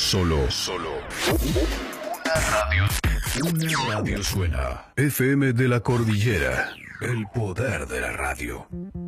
Solo una radio suena. FM de la Cordillera, el poder de la radio.